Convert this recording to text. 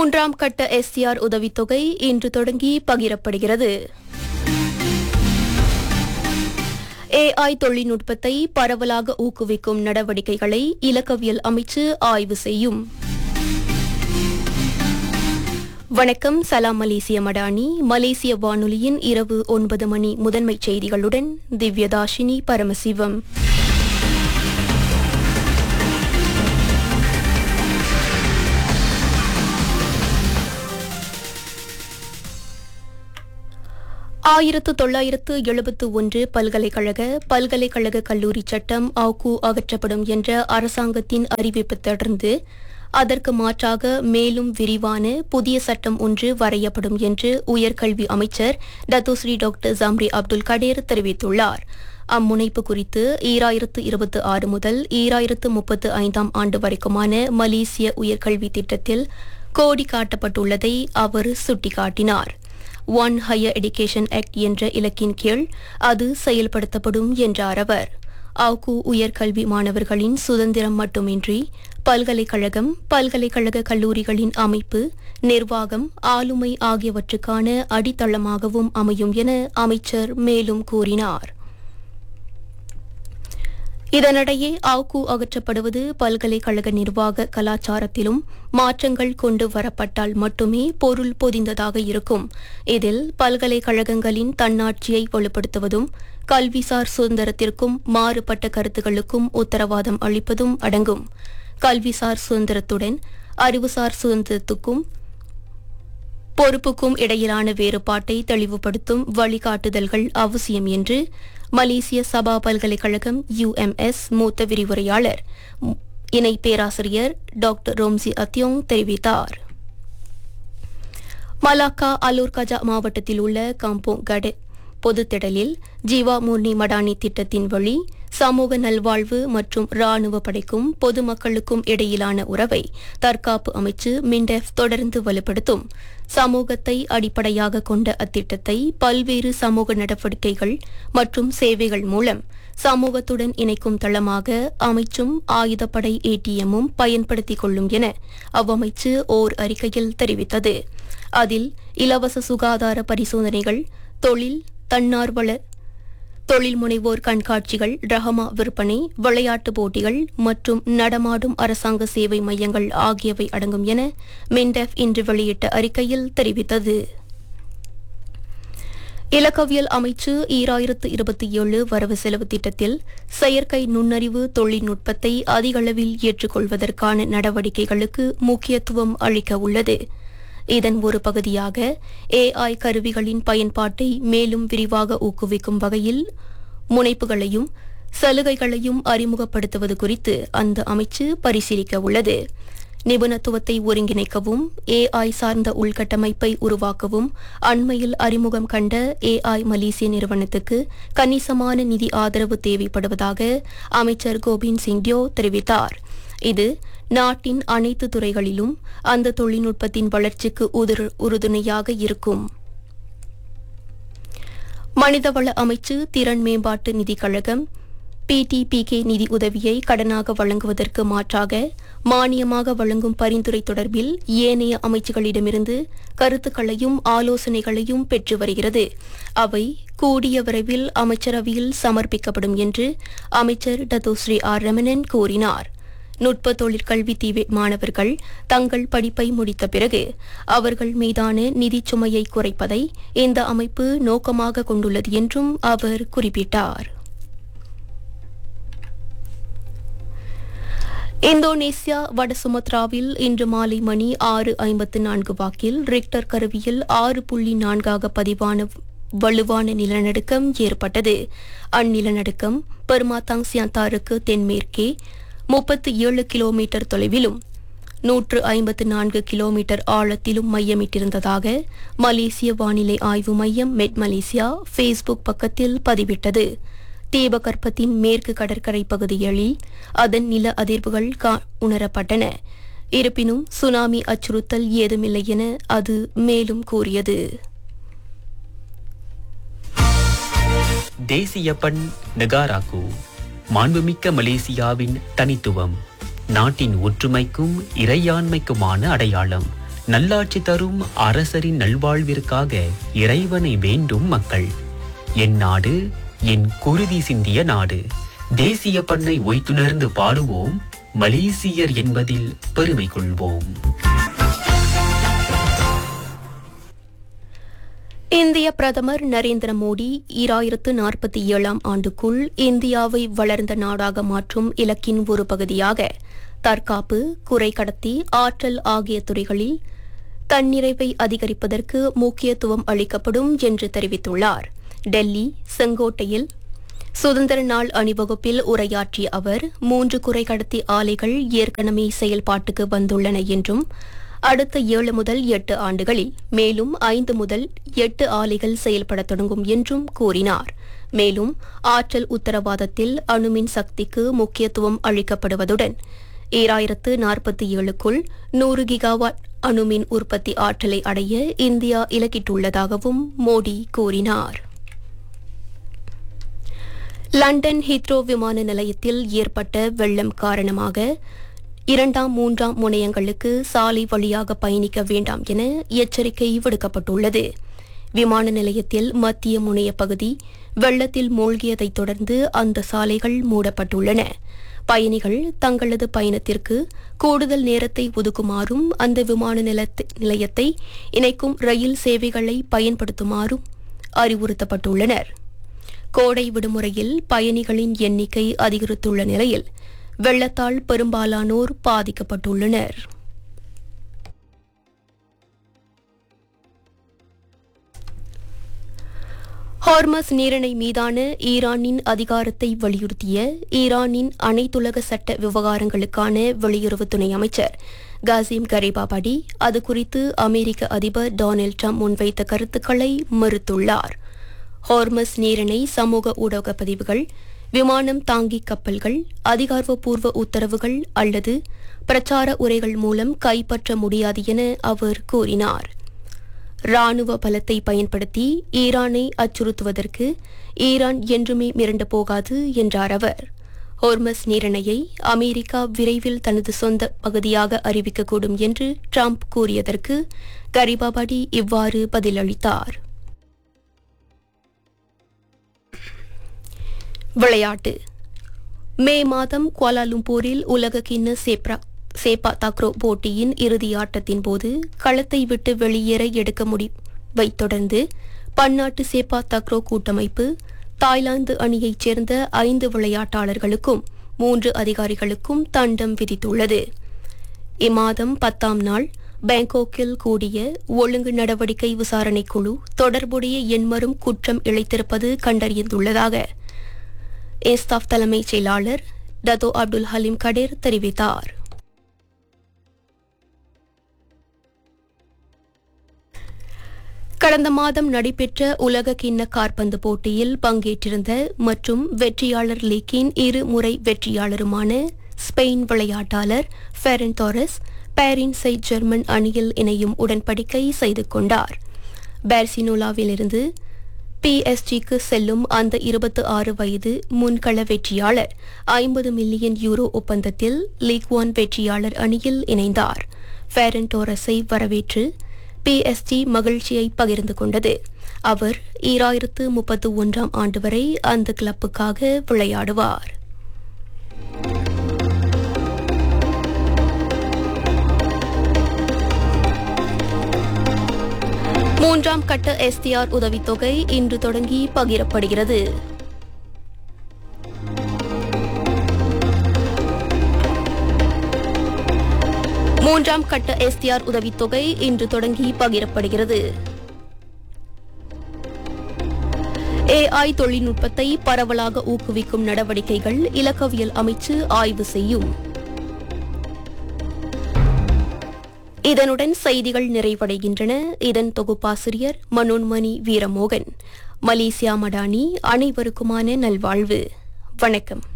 மூன்றாம் கட்ட SCR உதவித்தொகை இன்று தொடங்கி பகிரப்படுகிறது. AI தொழில்நுட்பத்தை பரவலாக ஊக்குவிக்கும் நடவடிக்கைகளை இலக்கவியல் அமைச்சு ஆய்வு செய்யும். வணக்கம், சலாம் மலேசிய மடானி. மலேசிய வானொலியின் இரவு 9 மணி முதன்மைச் செய்திகளுடன் திவ்யதாஷினி பரமசிவம். ஆயிரத்து 1971 பல்கலைக்கழக கல்லூரி சட்டம் அவுக்கு அகற்றப்படும் என்ற அரசாங்கத்தின் அறிவிப்பை தொடர்ந்து அதற்கு மாற்றாக மேலும் விரிவான புதிய சட்டம் ஒன்று வரையப்படும் என்று உயர்கல்வி அமைச்சர் டத்தோஸ்ரீ டாக்டர் ஜம்ரி அப்துல் கடேர் தெரிவித்துள்ளார். அம்முனைப்பு குறித்து 2026 முதல் 2035 ஆண்டு வரைக்குமான மலேசிய உயர்கல்வி திட்டத்தில் கோடி காட்டப்பட்டுள்ளதை அவர் சுட்டிக்காட்டினார். ஒன் ஹையர் எஜுகேஷன் ஆக்ட் என்ற இலக்கின் கீழ் அது செயல்படுத்தப்படும் என்றார் அவர். அவுக்கு உயர்கல்வி மாணவர்களின் சுதந்திரம் மட்டுமின்றி பல்கலைக்கழக கல்லூரிகளின் அமைப்பு, நிர்வாகம், ஆளுமை ஆகியவற்றுக்கான அடித்தளமாகவும் அமையும் என அமைச்சர் மேலும் கூறினார். இதனிடையே அவுக்கு அகற்றப்படுவது பல்கலைக்கழக நிர்வாக கலாச்சாரத்திலும் மாற்றங்கள் கொண்டு வரப்பட்டால் மட்டுமே பொருள் பொதிந்ததாக இருக்கும். இதில் பல்கலைக்கழகங்களின் தன்னாட்சியை வலுப்படுத்துவதும் கல்விசார் சுதந்திரத்திற்கும் மாறுபட்ட கருத்துக்களுக்கும் உத்தரவாதம் அளிப்பதும் அடங்கும். கல்விசார் சுதந்திரத்துடன் அறிவுசார் சுதந்திரத்துக்கும் பொறுப்புக்கும் இடையிலான வேறுபாட்டை தெளிவுபடுத்தும் வழிகாட்டுதல்கள் அவசியம் என்று மலேசிய சபா பல்கலைக்கழகம் UMS மூத்த விரிவுரையாளர் இணை பேராசிரியர் டாக்டர் ரோம்சி அத்தியோங் தெரிவித்தார். மலாக்கா அலூர் கஜா மாவட்டத்தில் உள்ள காம்போங் கட் பொதுத்திடலில் ஜீவா முர்னி மடானி திட்டத்தின் வழி சமூக நல்வாழ்வு மற்றும் ராணுவ படைக்கும் பொதுமக்களுக்கும் இடையிலான உறவை தற்காப்பு அமைச்சு மிண்டெஃப் தொடர்ந்து வலுப்படுத்தும். சமூகத்தை அடிப்படையாக கொண்ட அத்திட்டத்தை பல்வேறு சமூக நடவடிக்கைகள் மற்றும் சேவைகள் மூலம் சமூகத்துடன் இணைக்கும் தளமாக அமைச்சும் ஆயுதப்படை ATMும் பயன்படுத்திக் கொள்ளும் என அவ்வமைச்சு ஓர் அறிக்கையில் தெரிவித்தது. அதில் இலவச சுகாதார பரிசோதனைகள், தொழில் முனைவோர் கண்காட்சிகள், ரஹமா விற்பனை, விளையாட்டு போட்டிகள் மற்றும் நடமாடும் அரசாங்க சேவை மையங்கள் ஆகியவை அடங்கும் என மிண்டெஃப் இன்று வெளியிட்ட அறிக்கையில் தெரிவித்தது. இலக்கவியல் அமைச்சு 2027 வரவு செலவு திட்டத்தில் செயற்கை நுண்ணறிவு தொழில்நுட்பத்தை அதிகளவில் ஏற்றுக்கொள்வதற்கான நடவடிக்கைகளுக்கு முக்கியத்துவம் அளிக்க உள்ளது. இதன் ஒரு பகுதியாக AI கருவிகளின் பயன்பாட்டை மேலும் விரிவாக ஊக்குவிக்கும் வகையில் முனைப்புகளையும் சலுகைகளையும் அறிமுகப்படுத்துவது குறித்து அந்த அமைச்சு பரிசீலிக்க உள்ளது. நிபுணத்துவத்தை ஒருங்கிணைக்கவும் AI சார்ந்த உள்கட்டமைப்பை உருவாக்கவும் அண்மையில் அறிமுகம் கண்ட AI மலேசிய நிறுவனத்துக்கு கணிசமான நிதி ஆதரவு தேவைப்படுவதாக அமைச்சர் கோபிந்த் சிங் டியோ தெரிவித்தார். இது நாட்டின் அனைத்து துறைகளிலும் அந்த தொழில்நுட்பத்தின் வளர்ச்சிக்கு உறுதுணையாக இருக்கும். மனிதவள அமைச்சு திறன் மேம்பாட்டு நிதி கழகம் PTPK நிதி உதவியை கடனாக வழங்குவதற்கு மாற்றாக மானியமாக வழங்கும் பரிந்துரை தொடர்பில் ஏனைய அமைச்சுகளிடமிருந்து கருத்துக்களையும் ஆலோசனைகளையும் பெற்று வருகிறது. அவை கூடிய விரைவில் அமைச்சரவையில் சமர்ப்பிக்கப்படும் என்று அமைச்சர் டத்தோஸ்ரீ ஆர் ரமணன் கூறினார். நுட்ப தொழிற்கல்வி தீவே மாணவர்கள் தங்கள் படிப்பை முடித்த பிறகு அவர்கள் மீதான நிதிச் சுமையை குறைப்பதை இந்த அமைப்பு நோக்கமாக கொண்டுள்ளது என்றும் அவர் குறிப்பிட்டார். இந்தோனேசியா வட சுமத்ராவில் இன்று மாலை மணி 6:54 வாக்கில் ரிக்டர் கருவியில் 6.4 பதிவான வலுவான நிலநடுக்கம் ஏற்பட்டது. அந்நிலநடுக்கம் பெர்மாத்தாங் சியாந்தாருக்கு தென்மேற்கே 37 கிலோமீட்டர் தொலைவிலும் 154 கிலோமீட்டர் ஆழத்திலும் மையமிட்டிருந்ததாக மலேசிய வானிலை ஆய்வு மையம் மெட் மலேசியா ஃபேஸ்புக் பக்கத்தில் பதிவிட்டது. தீபகற்பத்தின் மேற்கு கடற்கரை பகுதிகளில் அதன் நில அதிர்வுகள் உணரப்பட்டன. இருப்பினும் சுனாமி அச்சுறுத்தல் ஏதுமில்லை என அது மேலும் கூறியது. தேசிய பண் நெகாராக்கு மாண்புமிக்க மலேசியாவின் தனித்துவம், நாட்டின் ஒற்றுமைக்கும் இறையாண்மைக்குமான அடையாளம். நல்லாட்சி தரும் அரசரின் நல்வாழ்விற்காக இறைவனை வேண்டும் மக்கள். என் நாடு என் குருதி சிந்திய நாடு. தேசிய பண்ணை ஒய்த்துணர்ந்து பாடுவோம், மலேசியர் என்பதில் பெருமை கொள்வோம். இந்திய பிரதமர் நரேந்திர மோடி 2047 ஆண்டுக்குள் இந்தியாவை வளர்ந்த நாடாக மாற்றும் இலக்கின் ஒரு பகுதியாக தற்காப்பு, குறைக்கடத்தி, ஆற்றல் ஆகிய துறைகளில் தன்னிறைவை அதிகரிப்பதற்கு முக்கியத்துவம் அளிக்கப்படும் என்று தெரிவித்துள்ளார். டெல்லி செங்கோட்டையில் சுதந்திர நாள் அணிவகுப்பில் உரையாற்றிய அவர் 3 குறைக்கடத்தி ஆலைகள் ஏற்கனவே செயல்பாட்டுக்கு வந்துள்ளன என்றும் அடுத்த 7 முதல் 8 ஆண்டுகளில் மேலும் 5 முதல் 8 ஆலைகள் செயல்பட தொடங்கும் என்றும் கூறினார். மேலும் ஆற்றல் உத்தரவாதத்தில் அணுமின் சக்திக்கு முக்கியத்துவம் அளிக்கப்படுவதுடன் 2047க்குள் 100 கிகாவாட் அணுமின் உற்பத்தி ஆற்றலை அடைய இந்தியா இலக்கிட்டுள்ளதாகவும் மோடி கூறினார். லண்டன் ஹீத்ரோ விமான நிலையத்தில் ஏற்பட்ட வெள்ளம் காரணமாக 2, 3 முனையங்களுக்கு சாலை வழியாக பயணிக்க வேண்டாம் என எச்சரிக்கை விடுக்கப்பட்டுள்ளது. விமான நிலையத்தில் மத்திய முனைய பகுதி வெள்ளத்தில் மூழ்கியதைத் தொடர்ந்து அந்த சாலைகள் மூடப்பட்டுள்ளன. பயணிகள் தங்களது பயணத்திற்கு கூடுதல் நேரத்தை ஒதுக்குமாறும் அந்த விமான நிலையத்தை இணைக்கும் ரயில் சேவைகளை பயன்படுத்துமாறும் அறிவுறுத்தப்பட்டுள்ளனர். கோடை விடுமுறையில் பயணிகளின் எண்ணிக்கை அதிகரித்துள்ள நிலையில் வெள்ளத்தால் பெரும்பாலானோர் பாதிக்கப்பட்டுள்ளனர். ஹார்மஸ் நீரிணை மீதான ஈரானின் அதிகாரத்தை வலியுறுத்திய ஈரானின் அனைத்துலக சட்ட விவகாரங்களுக்கான வெளியுறவு துணை அமைச்சர் காசிம் கரிபாபடி அது குறித்து அமெரிக்க அதிபர் டொனால்ட் ட்ரம்ப் முன்வைத்த கருத்துக்களை மறுத்துள்ளார். ஹார்மஸ் நீரிணை சமூக ஊடக பதிவுகள், விமானம் தாங்கி கப்பல்கள், அதிகாரப்பூர்வ உத்தரவுகள் அல்லது பிரச்சார உரைகள் மூலம் கைப்பற்ற முடியாது என அவர் கூறினார். ராணுவ பலத்தை பயன்படுத்தி ஈரானை அச்சுறுத்துவதற்கு ஈரான் என்றுமே மிரண்டு போகாது என்றார் அவர். ஹோர்மஸ் நீரிணையை அமெரிக்கா விரைவில் தனது சொந்த பகுதியாக அறிவிக்கக்கூடும் என்று ட்ரம்ப் கூறியதற்கு கரிபாபடி இவ்வாறு பதிலளித்தார். விளையாட்டு. மே மாதம் குவாலாலும்பூரில் உலகக்கிண்ண சேப்பா தக்ரோ போட்டியின் இறுதி ஆட்டத்தின் போது களத்தை விட்டு வெளியேற எடுக்க முடிவை தொடர்ந்து பன்னாட்டு சேப்பா தக்ரோ கூட்டமைப்பு தாய்லாந்து அணியைச் சேர்ந்த 5 விளையாட்டாளர்களுக்கும் 3 அதிகாரிகளுக்கும் தண்டம் விதித்துள்ளது. இம்மாதம் 10ஆம் நாள் பாங்காக்கில் கூடிய ஒழுங்கு நடவடிக்கை விசாரணைக் குழு தொடர்புடைய எண்மரும் குற்றம் இழைத்திருப்பது கண்டறிந்துள்ளதாக ஏஸ்தாப் தலைமைச் செயலாளர் டத்தோ அப்துல் ஹலீம் கடேர் தெரிவித்தார். கடந்த மாதம் நடைபெற்ற உலக கிண்ண காற்பந்து போட்டியில் பங்கேற்றிருந்த மற்றும் வெற்றியாளர் லீக்கின் 2 முறை வெற்றியாளருமான ஸ்பெயின் விளையாட்டாளர் ஃபெரன் டோரஸ் பாரின் செயின்ட் ஜெர்மன் அணியில் இணையும் உடன்படிக்கை செய்து கொண்டார். பார்சிலோனாவிலிருந்து PSG-க்கு செல்லும் அந்த 26 வயது முன்கள வெற்றியாளர் 50 மில்லியன் யூரோ ஒப்பந்தத்தில் லீக் 1 வெற்றியாளர் அணியில் இணைந்தார். ஃபெரன் டோரஸை வரவேற்று PSG மகிழ்ச்சியை பகிர்ந்து கொண்டது. அவர் 2031 ஆண்டு வரை அந்த கிளப்புக்காக விளையாடுவார். மூன்றாம் கட்ட SDR உதவித்தொகை இன்று தொடங்கி பகிரப்படுகிறது. மூன்றாம் கட்ட SDR உதவித்தொகை இன்று தொடங்கி பகிரப்படுகிறது. AI தொழில்நுட்பத்தை பரவலாக ஊக்குவிக்கும் நடவடிக்கைகள் இலக்கவியல் அமைச்சு ஆய்வு செய்யும். இதனுடன் செய்திகள் நிறைவடைகின்றன. இதன் தொகுப்பாசிரியர் மனோன்மணி வீரமோகன். மலேசியா மடானி. அனைவருக்குமான நல்வாழ்வு. வணக்கம்.